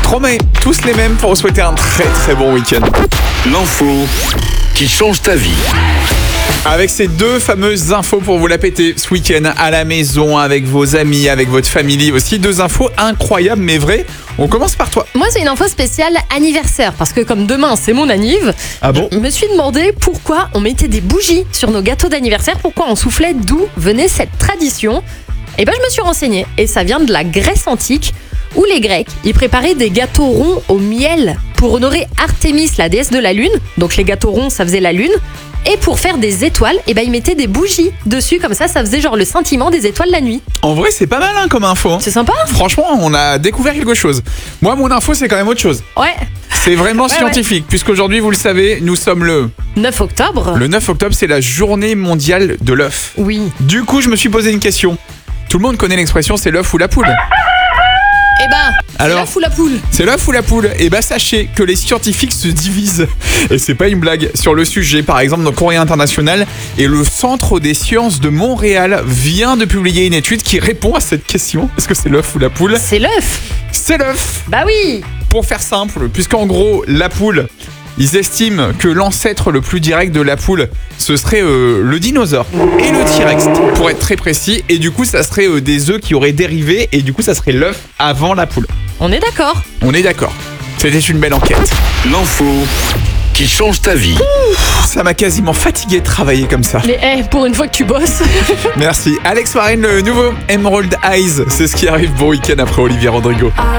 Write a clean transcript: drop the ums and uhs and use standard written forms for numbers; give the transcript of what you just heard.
Tromae, tous les mêmes pour vous souhaiter un très très bon week-end. L'info qui change ta vie. Avec ces deux fameuses infos pour vous la péter ce week-end à la maison, avec vos amis, avec votre famille aussi. Deux infos incroyables mais vraies. On commence par toi. Moi, c'est une info spéciale anniversaire parce que comme demain, c'est mon anniv. Ah bon? Je me suis demandé pourquoi on mettait des bougies sur nos gâteaux d'anniversaire, pourquoi on soufflait, d'où venait cette tradition. Et ben, je me suis renseignée et ça vient de la Grèce antique où les Grecs, ils préparaient des gâteaux ronds au miel pour honorer Artémis, la déesse de la lune. Donc les gâteaux ronds, ça faisait la lune. Et pour faire des étoiles, et ben ils mettaient des bougies dessus, comme ça faisait genre le scintillement des étoiles la nuit. En vrai, c'est pas mal comme info. Hein. C'est sympa? Franchement, on a découvert quelque chose. Moi, mon info, c'est quand même autre chose. Ouais. C'est vraiment scientifique, puisqu'aujourd'hui, vous le savez, nous sommes le 9 octobre. Le 9 octobre, c'est la journée mondiale de l'œuf. Oui. Du coup, je me suis posé une question. Tout le monde connaît l'expression, c'est l'œuf ou la poule. Eh ben, c'est Alors, l'œuf ou la poule? C'est l'œuf ou la poule? Et bah sachez que les scientifiques se divisent. Et c'est pas une blague sur le sujet. Par exemple, dans Courrier International et le Centre des sciences de Montréal vient de publier une étude qui répond à cette question. Est-ce que c'est l'œuf ou la poule? C'est l'œuf. C'est l'œuf. Bah oui. Pour faire simple, puisqu'en gros, la poule, ils estiment que l'ancêtre le plus direct de la poule, ce serait le dinosaure et le T-Rex, pour être très précis. Et du coup, ça serait des œufs qui auraient dérivé et du coup, ça serait l'œuf avant la poule. On est d'accord. On est d'accord. C'était une belle enquête. L'info qui change ta vie. Ça m'a quasiment fatigué de travailler comme ça. Mais pour une fois que tu bosses. Merci. Alex Warren, le nouveau Emerald Eyes, c'est ce qui arrive. Bon week-end après Olivier Rodrigo.